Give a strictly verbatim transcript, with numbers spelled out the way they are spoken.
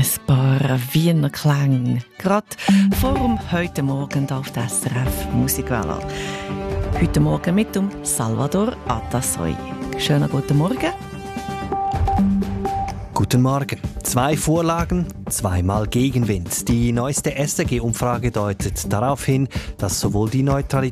Ein paar Wiener Klänge. Gerade vor dem heute Morgen auf der S R F Musikwelle. Heute Morgen mit dem Salvador Atasoy. Schönen guten Morgen. Guten Morgen. Zwei Vorlagen, zweimal Gegenwind. Die neueste S R G-Umfrage deutet darauf hin, dass sowohl die Neutralität